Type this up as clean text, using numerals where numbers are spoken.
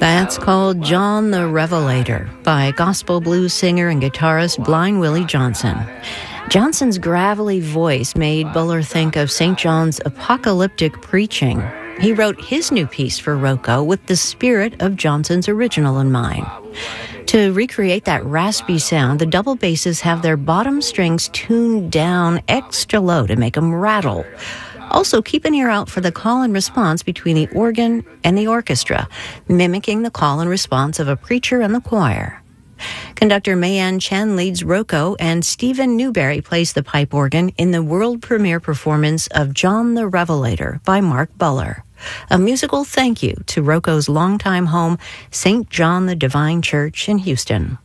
That's called John the Revelator by gospel blues singer and guitarist Blind Willie Johnson. Johnson's gravelly voice made Buller think of St. John's apocalyptic preaching. He wrote his new piece for Rocco with the spirit of Johnson's original in mind. To recreate that raspy sound, the double basses have their bottom strings tuned down extra low to make them rattle. Also, keep an ear out for the call and response between the organ and the orchestra, mimicking the call and response of a preacher and the choir. Conductor Mayan Chen leads Rocco, and Stephen Newberry plays the pipe organ in the world premiere performance of John the Revelator by Mark Buller. A musical thank you to Rocco's longtime home, St. John the Divine Church in Houston.